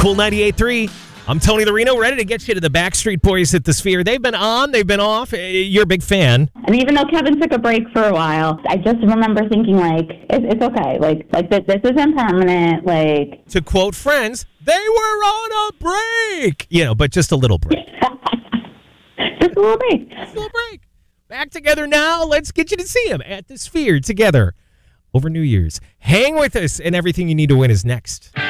Cool 98.3. I'm Tony Larino, ready to get you to the Backstreet Boys at the Sphere. They've been on, they've been off. You're a big fan. And even though Kevin took a break for a while, I just remember thinking, like, it's okay. Like this isn't permanent. Like, to quote Friends, they were on a break. But just a little break. Just a little break. Just a little break. Back together now. Let's get you to see them at the Sphere together over New Year's. Hang with us, and everything you need to win is next.